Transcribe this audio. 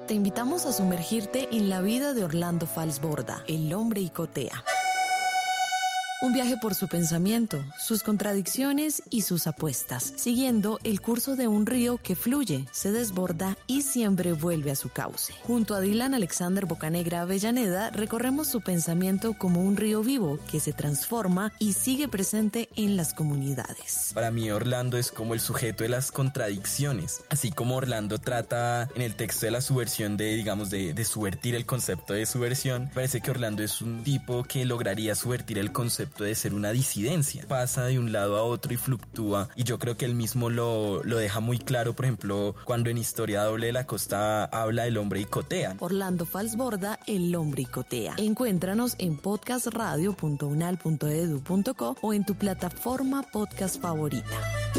te invitamos a sumergirte en la vida de Orlando Falsborda, el hombre Icotea. Un viaje por su pensamiento, sus contradicciones y sus apuestas, siguiendo el curso de un río que fluye, se desborda y siempre vuelve a su cauce. Junto a Dylan Alexander Bocanegra Avellaneda, recorremos su pensamiento como un río vivo que se transforma y sigue presente en las comunidades. Para mí, Orlando es como el sujeto de las contradicciones. Así como Orlando trata en el texto de la subversión de subvertir el concepto de subversión, parece que Orlando es un tipo que lograría subvertir el concepto de ser una disidencia. Pasa de un lado a otro y fluctúa, y yo creo que él mismo lo deja muy claro, por ejemplo, cuando en Historia Doble de la Costa habla del hombre Icotea. Orlando Falsborda, el hombre Icotea. Encuéntranos en podcastradio.unal.edu.co o en tu plataforma podcast favorita.